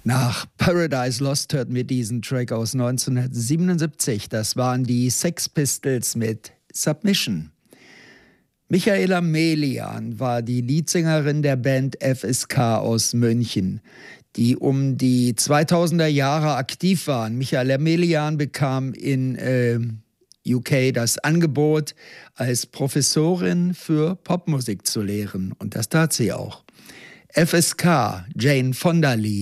Nach Paradise Lost hörten wir diesen Track aus 1977. Das waren die Sex Pistols mit Submission. Michaela Melian war die Leadsängerin der Band FSK aus München, die um die 2000er Jahre aktiv waren. Michaela Melian bekam in UK das Angebot, als Professorin für Popmusik zu lehren. Und das tat sie auch. FSK, Jane Fonda Lee,